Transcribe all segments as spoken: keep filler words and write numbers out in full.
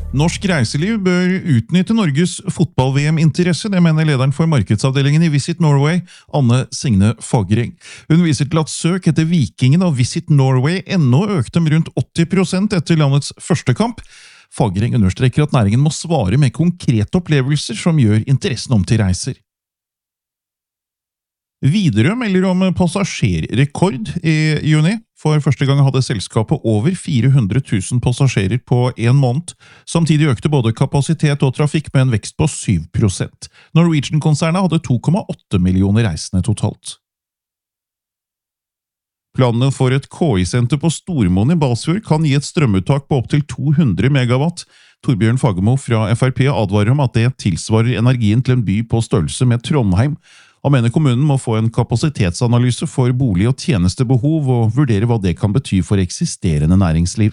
Norsk reiseliv bør utnytte Norges fotball-V M-interesse, det mener lederen for markedsavdelingen i Visit Norway, Anne Signe Fagereng. Hun viser til at søk etter Vikingen og Visit Norway ennå økte med rundt åtti prosent etter landets første kamp. Fagereng understreker at næringen må svare med konkrete opplevelser som gjør interessen om til reiser. Widerøe melder om passasjerrekord i juni. For første gang hadde selskapet over fire hundre tusen passasjerer på en måned. Samtidig økte både kapasitet og trafikk med en vekst på syv prosent. Norwegian-konsernet hadde to komma åtte millioner reisende totalt. Planene for et K I-senter på Stormoen i Balsfjord kan gi et strømuttak på opptil to hundre megawatt. Torbjørn Fagermo fra F R P advarer om at det tilsvarer energien til en by på størrelse med Trondheim. Han mener kommunen må få en kapasitetsanalyse for bolig- og tjenestebehov og vurdere hva det kan bety for eksisterende næringsliv.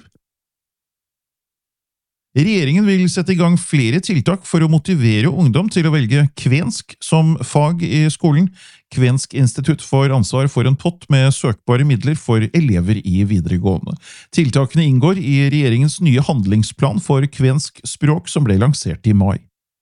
Regjeringen vil sette i gang flere tiltak for å motivere ungdom til å velge kvensk som fag i skolen. Kvensk institutt får ansvar for en pott med søkbare midler for elever i videregående. Tiltakene inngår i regjeringens nye handlingsplan for kvensk språk som ble lansert i mai.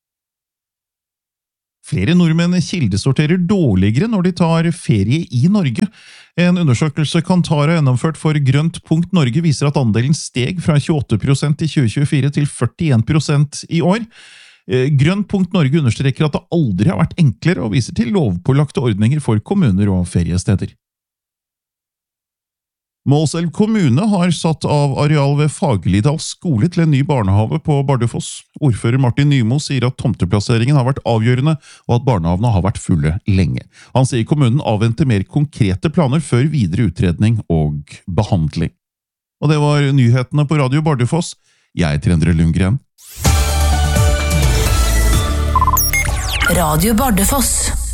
Flere nordmenn kildesorterer dårligere når de tar ferie i Norge. En undersøkelse Kantar har gjennomført for Grønt punkt Norge viser at andelen steg fra tjueåtte prosent i tjue tjuefire til førtien prosent i år. Grønt punkt Norge understreker at det aldri har vært enklere og viser til lovpålagte ordninger for kommuner og feriesteder. Målselv kommune har satt av areal ved Fagerlidal skole til en ny barnehave på Bardufoss. Ordfører Martin Nymo sier at tomteplasseringen har vært avgjørende, og at barnehavene har vært fulle lenge. Han sier kommunen avventer mer konkrete planer før videre utredning og behandling. Og det var nyhetene på Radio Bardufoss. Jeg heter Endre Lundgren. Radio Bardufoss.